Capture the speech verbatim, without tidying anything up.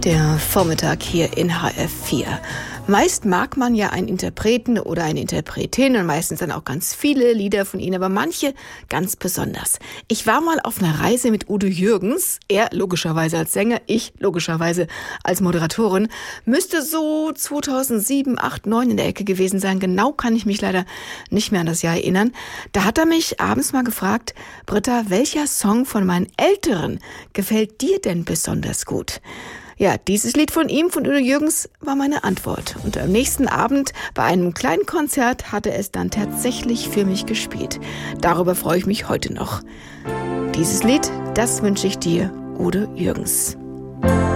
Der Vormittag hier in H F vier. Meist mag man ja einen Interpreten oder eine Interpretin und meistens dann auch ganz viele Lieder von ihnen, aber manche ganz besonders. Ich war mal auf einer Reise mit Udo Jürgens, er logischerweise als Sänger, ich logischerweise als Moderatorin. Müsste so zweitausendsieben, acht, neun in der Ecke gewesen sein. Genau kann ich mich leider nicht mehr an das Jahr erinnern. Da hat er mich abends mal gefragt: Britta, welcher Song von meinen Älteren gefällt dir denn besonders gut? Ja, dieses Lied von ihm, von Udo Jürgens, war meine Antwort. Und am nächsten Abend bei einem kleinen Konzert hat er es dann tatsächlich für mich gespielt. Darüber freue ich mich heute noch. Dieses Lied, das wünsche ich dir, Udo Jürgens.